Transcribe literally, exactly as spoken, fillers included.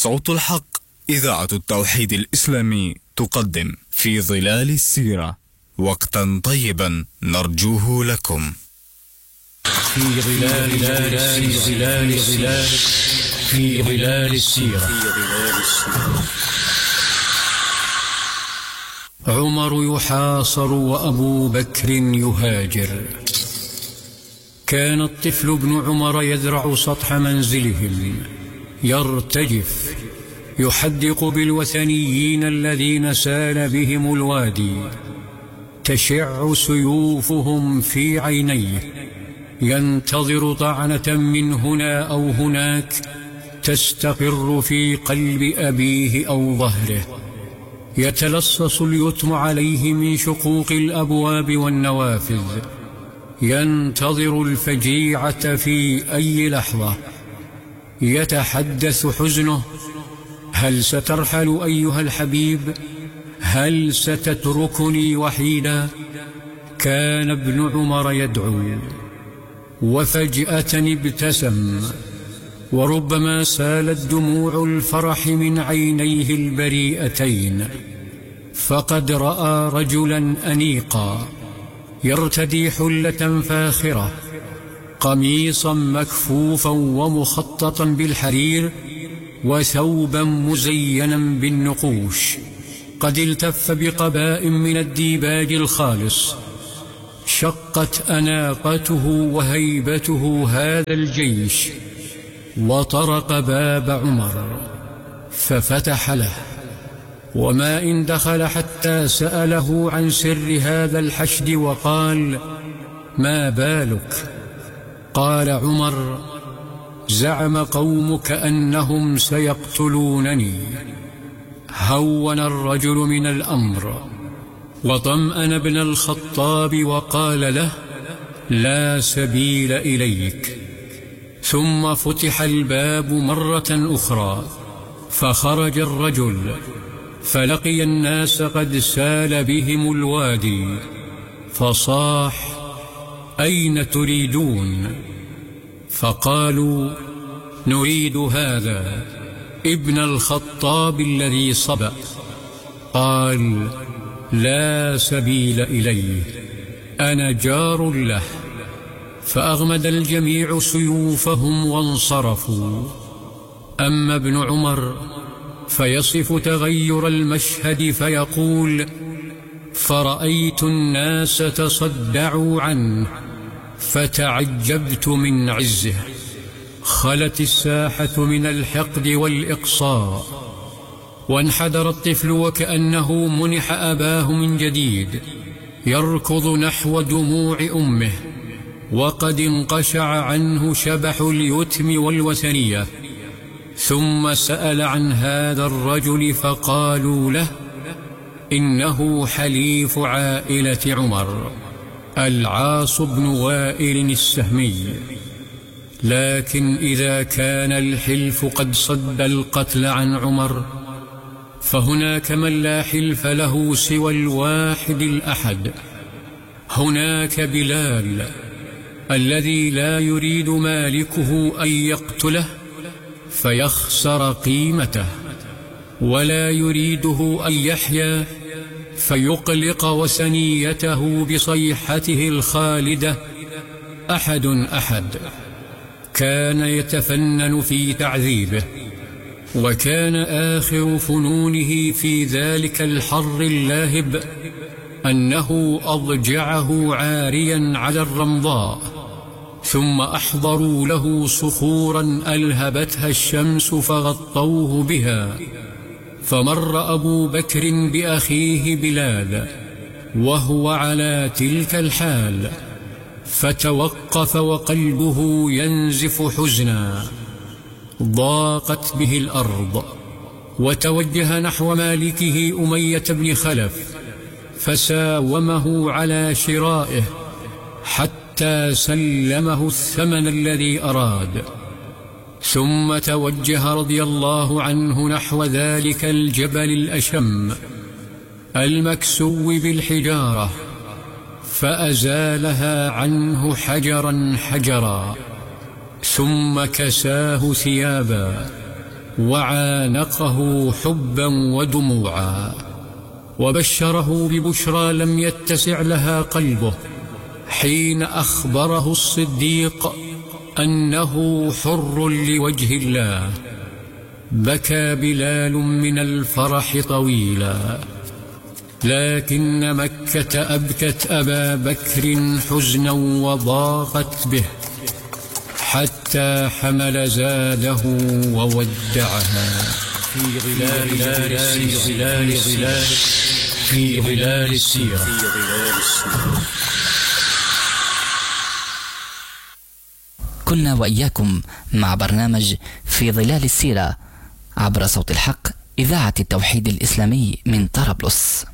صوت الحق، إذاعة التوحيد الإسلامي تقدم في ظلال السيرة وقتا طيبا نرجوه لكم. في ظلال ظلال ظلال ظلال في ظلال السيرة. عمر يحاصر وأبو بكر يهاجر. كان الطفل ابن عمر يذرع سطح منزلهم، يرتجف، يحدق بالوثنيين الذين سال بهم الوادي، تشع سيوفهم في عينيه، ينتظر طعنة من هنا أو هناك تستقر في قلب أبيه أو ظهره. يتلصص اليتم عليه من شقوق الأبواب والنوافذ، ينتظر الفجيعة في أي لحظة. يتحدث حزنه: هل سترحل أيها الحبيب؟ هل ستتركني وحيدا؟ كان ابن عمر يدعو، وفجأة ابتسم، وربما سالت دموع الفرح من عينيه البريئتين، فقد رأى رجلا أنيقا يرتدي حلة فاخرة، قميصا مكفوفا ومخططا بالحرير، وثوبا مزينا بالنقوش، قد التف بقباء من الديباج الخالص. شقت أناقته وهيبته هذا الجيش، وطرق باب عمر ففتح له، وما إن دخل حتى سأله عن سر هذا الحشد وقال: ما بالك؟ قال عمر: زعم قومك أنهم سيقتلونني. هون الرجل من الأمر، وطمأن ابن الخطاب وقال له: لا سبيل إليك. ثم فتح الباب مرة أخرى، فخرج الرجل، فلقي الناس قد سال بهم الوادي، فصاح: أين تريدون؟ فقالوا: نريد هذا ابن الخطاب الذي صبأ. قال: لا سبيل إليه، أنا جار له. فأغمد الجميع سيوفهم وانصرفوا. أما ابن عمر فيصف تغير المشهد فيقول: فرأيت الناس تصدعوا عنه، فتعجبت من عزه. خلت الساحة من الحقد والإقصاء، وانحدر الطفل وكأنه منح أباه من جديد، يركض نحو دموع أمه، وقد انقشع عنه شبح اليتم والوثنية. ثم سأل عن هذا الرجل، فقالوا له: إنه حليف عائلة عمر، العاص بن وائل السهمي. لكن إذا كان الحلف قد صد القتل عن عمر، فهناك من لا حلف له سوى الواحد الأحد. هناك بلال الذي لا يريد مالكه أن يقتله فيخسر قيمته، ولا يريده أن يحيا فيقلق وثنيته بصيحته الخالدة. أحد أحد كان يتفنن في تعذيبه، وكان آخر فنونه في ذلك الحر اللاهب أنه أضجعه عاريا على الرمضاء، ثم أحضروا له صخورا ألهبتها الشمس فغطوه بها. فمر أبو بكر بأخيه بلال وهو على تلك الحال، فتوقف وقلبه ينزف حزنا. ضاقت به الأرض، وتوجه نحو مالكه أمية بن خلف، فساومه على شرائه حتى سلمه الثمن الذي أراد. ثم توجه رضي الله عنه نحو ذلك الجبل الأشم المكسو بالحجارة، فأزالها عنه حجرا حجرا، ثم كساه ثيابا، وعانقه حبا ودموعا، وبشره ببشرى لم يتسع لها قلبه حين أخبره الصديق أنه حر لوجه الله. بكى بلال من الفرح طويلا، لكن مكة أبكت أبا بكر حزنا وضاقت به، حتى حمل زاده وودعها في ظلال في ظلال ظلال في ظلال السيرة. كنا وإياكم مع برنامج في ظلال السيرة عبر صوت الحق، إذاعة التوحيد الإسلامي من طرابلس.